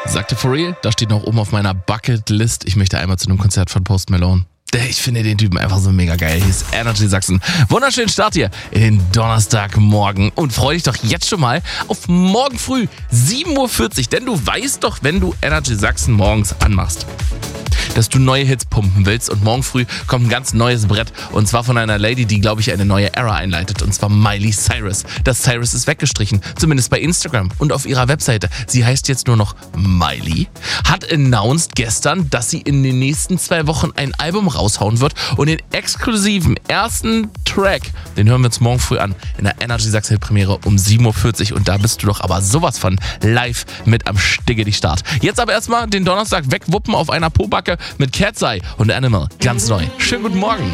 Sagte for real, da steht noch oben auf meiner Bucketlist. Ich möchte einmal zu einem Konzert von Post Malone. Ich finde den Typen einfach so mega geil. Hier ist Energy Sachsen. Wunderschönen Start hier in den Donnerstagmorgen. Und freu dich doch jetzt schon mal auf morgen früh 7.40 Uhr. Denn du weißt doch, wenn du Energy Sachsen morgens anmachst, dass du neue Hits pumpen willst. Und morgen früh kommt ein ganz neues Brett. Und zwar von einer Lady, die, glaube ich, eine neue Era einleitet. Und zwar Miley Cyrus. Das Cyrus ist weggestrichen. Zumindest bei Instagram und auf ihrer Webseite. Sie heißt jetzt nur noch Miley. Hat announced gestern, dass sie in den nächsten 2 Wochen ein Album raushauen wird. Und den exklusiven ersten Track, den hören wir uns morgen früh an. In der Energy Sachsen Premiere um 7.40 Uhr. Und da bist du doch aber sowas von live mit am Start. Jetzt aber erstmal den Donnerstag wegwuppen auf einer Pobacke mit Cat's Eye und Animal. Ganz neu. Schönen guten Morgen.